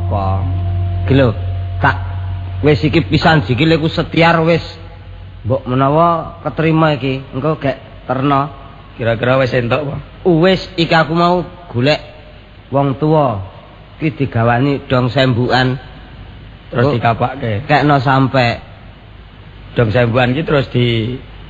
apa-apa. Iki lho, tak wis iki pisan sikile ku setiar wis mbok menawa keterima iki. Engko gek terno. Kira-kira wis entuk apa? Wis iki aku mau golek wong tuwa. Iki digawani dong sembukan Terus dikapakke. Kekno sampe Dong sembuhan iki terus di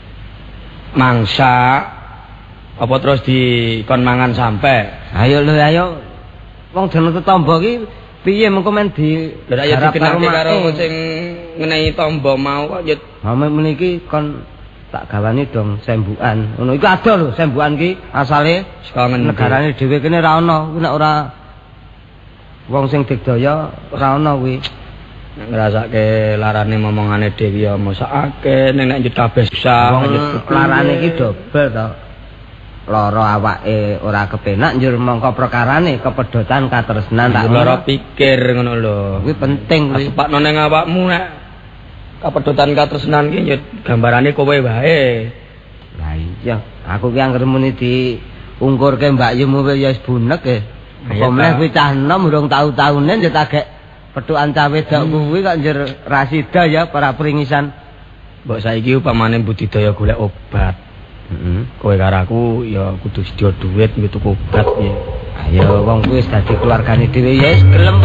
mangsa apa terus di kon mangan sampe. Ayo lho ayo. Wong jeneng tetamba iki piye mengko men di Lah ya dikenalke karo sing ngenehi tombo mau kok ya. Mame meniki kon tak gawani dong sembukan. Ngono iku ada lho sembukan iki asale saka ngendi? Negarane dhewe kene ra ono. Nek ora wong sing digdaya ora ono kuwi. Nek ngrasake larane momongane dhewe ya mosake nek nyedak susah larane iki dobel to. Lara awake ora kepenak njur mongko perkarane kepedotan katresnan tak lara pikir ngono lho. Kuwi penting kuwi. Sepakno ning awakmu nek kepedotan katresnan ki ya gambarane kowe wae. Lah iya, aku ki anggere muni diungkurke Mbak Yumu ya wis bunek e. Apa meneh kuwi cah enom urung tau-taune ya tagek petukan cah wedok kuwi kok njur Rasida ya para pringisan. Mbok saiki upamane budidaya golek obat. Kowe karo aku ya kudu sedia dhuwit nggo tuku obat ya. Ayo wong kuwi wis dadi keluargane dhewe ya wis gelem